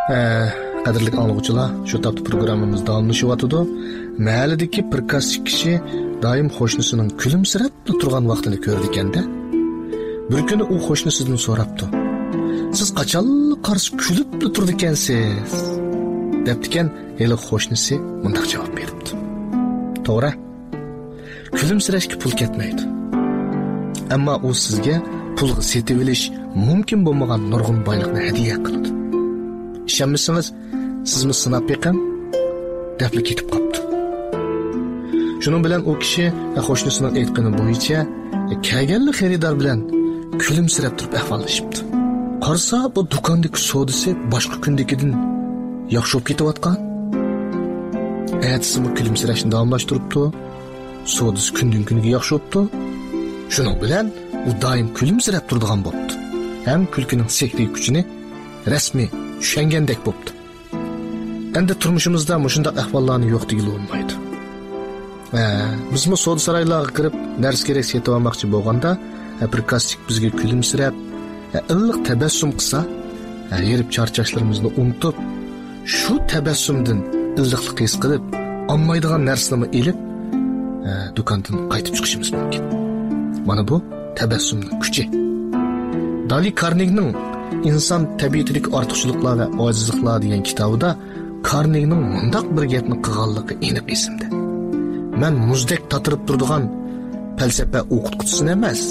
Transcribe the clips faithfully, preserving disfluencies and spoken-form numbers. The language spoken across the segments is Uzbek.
Qadrli anglag'uchilar, shu topda programmamiz davomlashyapti. Mahalladagi bir kasb kishi doim qo'shnisining kulimsirab turgan vaqtini ko'rdi ekanda. Bir kuni u qo'shnisidan so'rabdi: "Siz qachon qarshi kulib turdi ekansiz?" debdikan, hali qo'shnisi bunday javob beribdi: "To'g'ri. Kulimsirashga pul ketmaydi. Ammo u sizga pulga setib olish mumkin bo'lmagan nurg'un boylikni hadiya qiladi. Ishonmasangiz, sizmi sinab beqing?" deb ketib qopti. Shuning bilan u kishi qo'shnisining aytgani bo'yicha kelganli xaridor bilan kulimsirab turib ahvollashibdi. Qarsa, bu do'kondagi savdosi boshqa kundagidan yaxshi bo'lib ketayotgan. Ertasi bu kulimsirashni davomlashtiribdi. Savdosi kundan kuniga yaxshi bo'libdi. Shuning bilan u doim kulimsirab turadigan bo'ldi. Ham kulkining sehriy kuchini rasmiy tushungandek bo'ldi. Endi turmushimizda mushundaq ahvollarni yo'q degili bo'lmaydi. Ha, bizmi savdo saroylarga kirib, narsa kerak setib olmoqchi bo'lganda, bir kastik bizga kulimsirab, illiq tabassum qilsa, yerib charchashlarimizni unutib, shu tabassumdan illiqlik his qilib, olmaydigan narsani elib, do'kondan qaytib chiqishimiz mumkin. Mana bu tabassumning kuchi. Dali Karnegning inson tabiatidagi ortiqchiliklar va ojizliklar degan kitobida Karnegning mundaq bir gapni qilganligi aniq esimda. Men muzdek tatirib turadigan falsafa o'qituvchisi emas,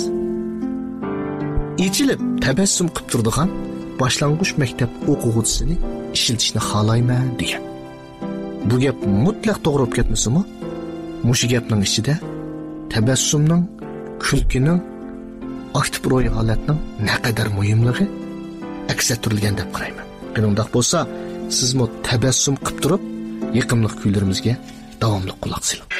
ichilib tabassum qilib turadigan boshlang'ich maktab o'quvchisini ishiltishni xohlayman degan. Bu gap mutlaq to'g'ri bo'lib ketmasimi? Mushu gapning ichida tabassumning, kulkining, aktiv ro'y holatning naqadar muhimligi aks ettirilgan deb qarayman. Qanday bo'lsa, sizmi tabassum qilib turib, yiqimli kuylarimizga davomli quloq soling.